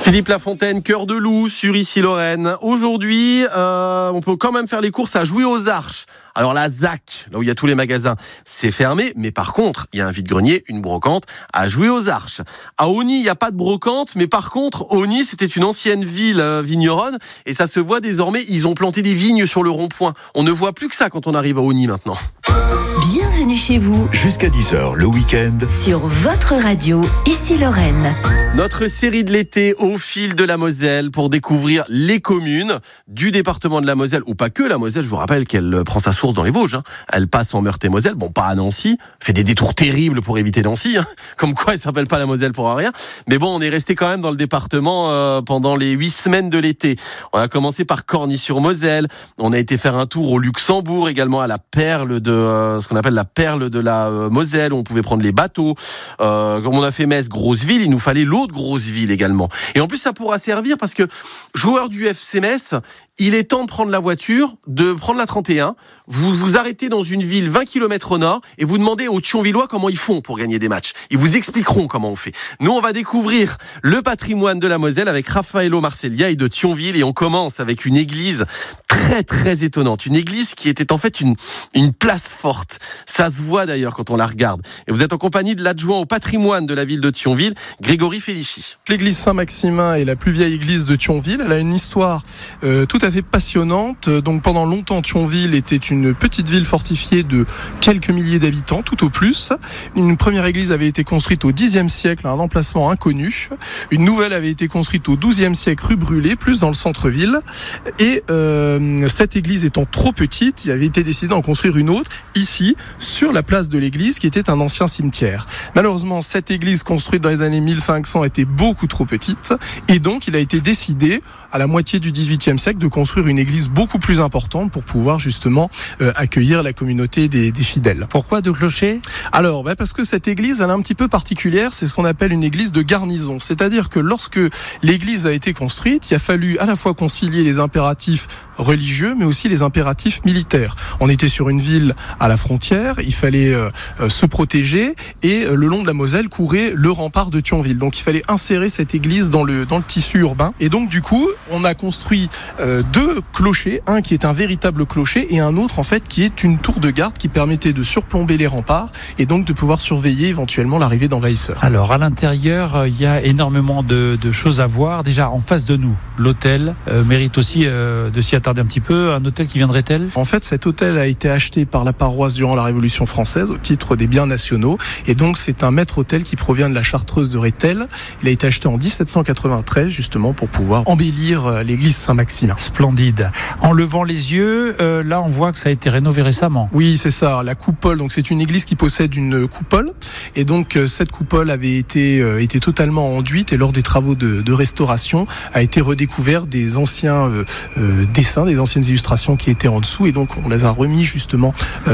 Philippe Lafontaine, Cœur de Loup sur Issy-Lorraine. Aujourd'hui, on peut quand même faire les courses à Jouer aux Arches. Alors la ZAC, là où il y a tous les magasins, c'est fermé, mais par contre, il y a un vide-grenier, une brocante à Jouer aux Arches. À Osny, il n'y a pas de brocante, mais par contre, Osny, c'était une ancienne ville vigneronne, et ça se voit désormais, ils ont planté des vignes sur le rond-point. On ne voit plus que ça quand on arrive à Osny maintenant. Bienvenue chez vous. Jusqu'à 10h le week-end. Sur votre radio, Issy-Lorraine. Notre série de l'été au fil de la Moselle pour découvrir les communes du département de la Moselle, ou pas que la Moselle, je vous rappelle qu'elle prend sa source dans les Vosges. Elle passe en Meurthe-et-Moselle, bon pas à Nancy, fait des détours terribles pour éviter Nancy, comme quoi elle s'appelle pas la Moselle pour rien. Mais bon, on est resté quand même dans le département pendant les 8 semaines de l'été. On a commencé par Corny-sur-Moselle, on a été faire un tour au Luxembourg, également à la perle de ce qu'on appelle la perle de la Moselle, où on pouvait prendre les bateaux. Comme on a fait Metz, grosse ville, il nous fallait l'autre grosse ville également. Et en plus, ça pourra servir parce que joueur du FC Metz, il est temps de prendre la voiture, de prendre la 31. Vous vous arrêtez dans une ville 20 km au nord et vous demandez aux Thionvillois comment ils font pour gagner des matchs. Ils vous expliqueront comment on fait. Nous, on va découvrir le patrimoine de la Moselle avec Raffaello Marceglia de Thionville, et on commence avec une église très très étonnante. Une église qui était en fait une place forte. Ça se voit d'ailleurs quand on la regarde. Et vous êtes en compagnie de l'adjoint au patrimoine de la ville de Thionville, Grégory Félichi. L'église Saint-Maximin est la plus vieille église de Thionville. Elle a une histoire tout à fait passionnante. Donc pendant longtemps, Thionville était une petite ville fortifiée de quelques milliers d'habitants, tout au plus. Une première église avait été construite au Xe siècle à un emplacement inconnu. Une nouvelle avait été construite au XIIe siècle rue Brûlé, plus dans le centre-ville. Et cette église étant trop petite, il avait été décidé d'en construire une autre, ici, sur la place de l'église, qui était un ancien cimetière. Malheureusement, cette église construite dans les années 1500 était beaucoup trop petite, et donc il a été décidé, à la moitié du XVIIIe siècle, de construire une église beaucoup plus importante pour pouvoir justement accueillir la communauté des fidèles. Pourquoi de clocher ? Alors, parce que cette église, elle est un petit peu particulière, c'est ce qu'on appelle une église de garnison. C'est-à-dire que lorsque l'église a été construite, il a fallu à la fois concilier les impératifs religieux, mais aussi les impératifs militaires. On était sur une ville à la frontière, il fallait se protéger, et le long de la Moselle courait le rempart de Thionville. Donc il fallait insérer cette église dans le tissu urbain. Et donc du coup, on a construit deux clochers, un qui est un véritable clocher et un autre en fait qui est une tour de garde qui permettait de surplomber les remparts et donc de pouvoir surveiller éventuellement l'arrivée d'envahisseurs. Alors à l'intérieur, il y a énormément de choses à voir. Déjà en face de nous, l'hôtel mérite aussi de s'y attarder un petit peu. Un hôtel qui vient de Rethel. En fait, cet hôtel a été acheté par la paroisse durant la Révolution française au titre des biens nationaux, et donc c'est un maître-hôtel qui provient de la Chartreuse de Rethel. Il a été acheté en 1793 justement pour pouvoir embellir l'église Saint-Maximin. Splendide. En levant les yeux, là on voit que ça a été rénové récemment. Oui, c'est ça, la coupole. Donc c'est une église qui possède une coupole, et donc cette coupole avait été totalement enduite, et lors des travaux de restauration a été redécouvert des anciens dessins, des anciennes illustrations qui étaient en dessous, et donc on les a remis justement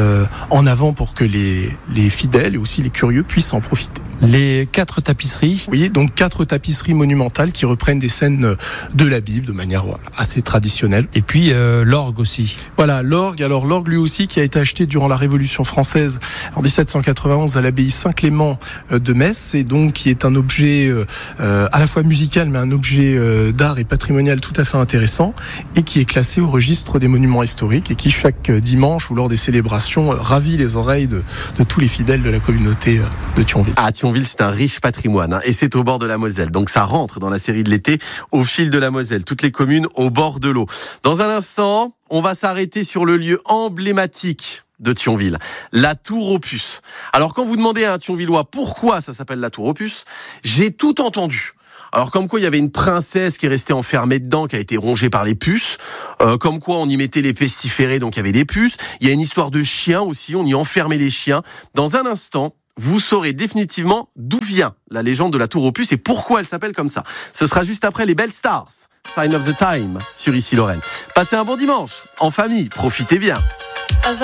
en avant pour que les fidèles et aussi les curieux puissent en profiter. Les 4 tapisseries. Oui, donc 4 tapisseries monumentales qui reprennent des scènes de la Bible de manière assez traditionnelle. Et puis l'orgue aussi. Voilà, l'orgue. Alors l'orgue lui aussi qui a été acheté durant la Révolution française en 1791 à l'abbaye Saint-Clément de Metz, et donc qui est un objet à la fois musical mais un objet d'art et patrimonial tout à fait intéressant, et qui est classé au registre des monuments historiques, et qui chaque dimanche ou lors des célébrations ravit les oreilles de tous les fidèles de la communauté de Thionville. Thionville, c'est un riche patrimoine, et c'est au bord de la Moselle. Donc ça rentre dans la série de l'été au fil de la Moselle. Toutes les communes au bord de l'eau. Dans un instant, on va s'arrêter sur le lieu emblématique de Thionville, la Tour aux Puces. Alors quand vous demandez à un Thionvillois pourquoi ça s'appelle la Tour aux Puces, j'ai tout entendu. Alors comme quoi il y avait une princesse qui est restée enfermée dedans, qui a été rongée par les puces, comme quoi on y mettait les pestiférés, donc il y avait des puces. Il y a une histoire de chiens aussi, on y enfermait les chiens. Dans un instant, vous saurez définitivement d'où vient la légende de la Tour aux Puces et pourquoi elle s'appelle comme ça. Ce sera juste après les Belles Stars, Sign of the Time, sur Issy-Lorraine. Passez un bon dimanche, en famille, profitez bien.